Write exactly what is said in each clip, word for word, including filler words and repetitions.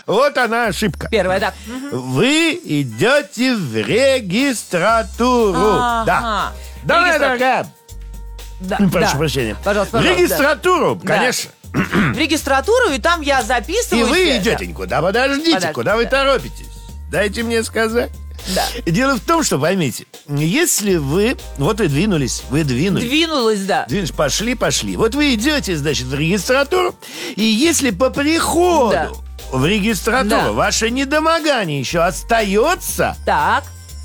вот она ошибка. Первая, да. Вы идете в регистратуру. Ага. Да. Давай, Регистра- дорогая. Да, Прошу да. прощения. Пожалуйста, В пожалуйста, регистратуру, да. конечно. В регистратуру, и там я И записываюсь. вы идете никуда. Подождите, Подожди, куда вы да. торопитесь? Дайте мне сказать. Да. Дело в том, что, поймите, если вы... Вот вы двинулись, вы двинулись. Двинулась, да. Двинулись, пошли, пошли. Вот вы идете, значит, в регистратуру, и если по приходу Да. в регистратуру Да. ваше недомогание еще остается, Так.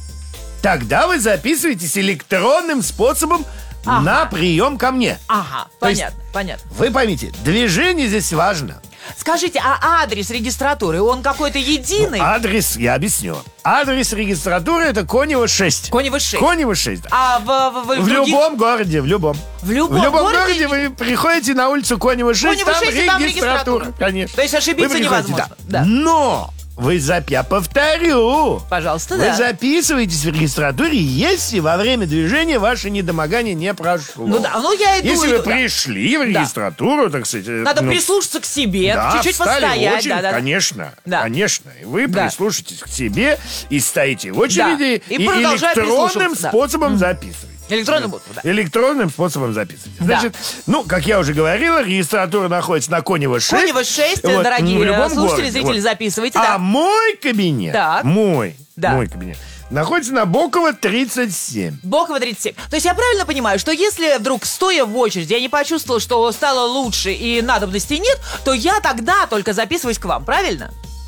тогда вы записываетесь электронным способом Ага. на прием ко мне. Ага, То есть- понятно, понятно. Вы поймите, движение здесь важно. Скажите, а адрес регистратуры, он какой-то единый? Ну, адрес, я объясню. Адрес регистратуры — это Конева шесть. Конева шесть. Конева шесть. А в, в, в, В других- любом городе, в любом. В любом В любом городе городе вы приходите на улицу Конева шесть, Конева там шесть, и там регистратура. регистратура. Конечно. То есть ошибиться Вы приходите, невозможно. да. Да. Но вы зап... я повторю. Пожалуйста, Вы да. записываетесь в регистратуре, если во время движения ваше недомогание не прошло. Ну да, ну я иду, Если иду, вы да. пришли в регистратуру, так сказать... Надо ну, прислушаться к себе, да, чуть-чуть встали в постоять. очередь, да, да, да. конечно, Да. конечно. И вы Да. прислушаетесь к себе и стоите в очереди, Да. И продолжаете электронным прислушиваться, да. способом записываетесь. Электронным способом, да. Электронным способом записывать. Да. Значит, ну, как я уже говорила, регистратура находится на Конева шесть. Конева шесть, Вот, дорогие в любом слушатели, городе, зрители, вот. записывайте, А да. мой кабинет, Так. мой, Да. мой кабинет, находится на Бокова тридцать семь. Бокова тридцать семь. То есть я правильно понимаю, что если вдруг, стоя в очереди, я не почувствовала, что стало лучше и надобности нет, то я тогда только записываюсь к вам, правильно?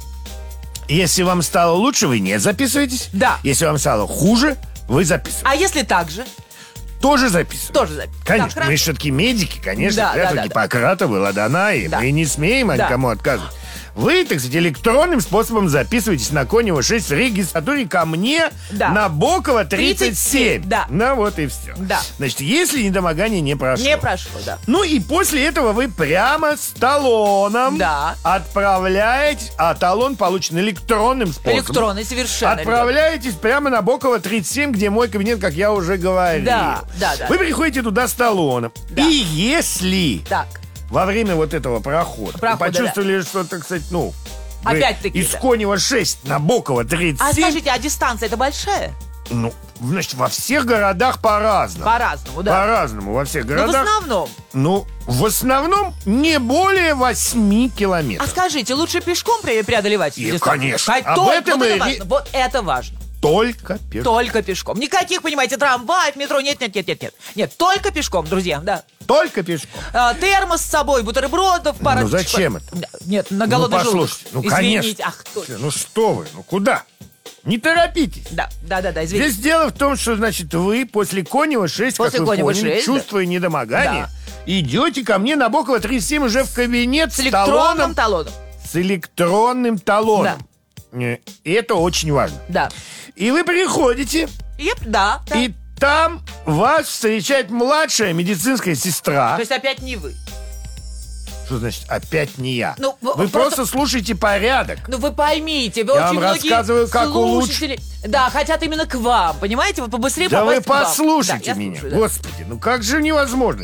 Если вам стало лучше, вы не записываетесь. Да. Если вам стало хуже, вы записываетесь. А если так же? Тоже записываетесь. Тоже записываюсь. Конечно, Так, мы хорошо. все-таки медики, конечно, Да, клятва да, да, Гиппократова, Ладана, и Да. мы не смеем Да. никому отказывать. Вы, так сказать, электронным способом записываетесь на Конева шесть в регистратуре ко мне Да. на Бокова тридцать семь. Да. Ну вот и все. Да. Значит, если недомогание не прошло. Не прошло, да. Ну и после этого вы прямо с талоном Да. отправляетесь, а талон получен электронным способом. Электронный совершенно. Отправляетесь прямо на Бокова тридцать семь, где мой кабинет, как я уже говорил. Да, да, да. Вы приходите туда с талоном. Да. И если Так. во время вот этого прохода, Прохода, вы почувствовали, что, так сказать, ну... вы Опять-таки, из да. Конева шесть на Бокова тридцать семь... А скажите, а дистанция это большая? Ну, значит, во всех городах по-разному. По-разному, да. По-разному во всех Но в городах. основном. Ну, в основном не более восьми А километров. скажите, лучше пешком пре- преодолевать И, дистанцию? конечно. Хоть Об только- этом вот, и это ре- важно, вот это важно. Только пешком. Только пешком. Никаких, понимаете, трамваев, метро. Нет, нет, нет, нет, нет. Нет, только пешком, друзья, да. Только пешком. А, термос с собой, бутербродов, пара... Ну, зачем это? Да, нет, на голодный ну, желудок. послушайте, ну, Извините, конечно. ах, точно. Ну, что вы, ну, куда? Не торопитесь. Да, да, да, да, извините. Здесь дело в том, что, значит, вы после Конева шесть, После как вы Конева поняли, шесть, чувствуя недомогание, идете ко мне на Бокова тридцать семь уже в кабинет С с, электронным талоном. талоном. С электронным талоном. Э, И это очень важно. Да. И вы приходите, И, да, да. и там вас встречает младшая медицинская сестра. То есть опять не вы. Что значит опять не я? Ну, вы просто- просто слушайте порядок. Ну вы поймите, вы Я очень вам многие рассказываю, как слушатели, да, хотят именно к вам, понимаете, вот побыстрее Да вы попасть к вам. послушайте Да, я меня. слушаю, да. Господи, ну как же невозможно?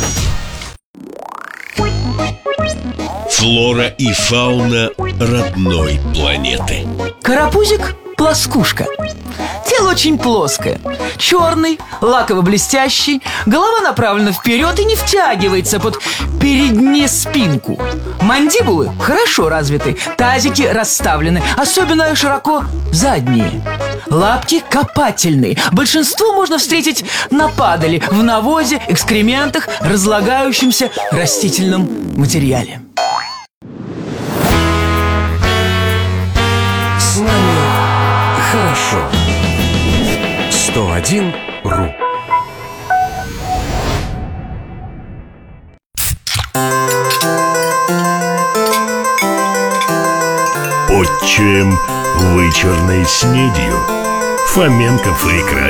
Флора и фауна родной планеты. Карапузик – плоскушка. Тело очень плоское. Черный, лаково-блестящий. Голова направлена вперед и не втягивается под переднюю спинку. Мандибулы хорошо развиты. Тазики расставлены. Особенно широко задние. Лапки копательные. Большинство можно встретить на падали, в навозе, экскрементах, разлагающемся растительном материале. С нами хорошо. сто один ру. Отчим вечірною сніддю. Фоменко Фрик Радіо.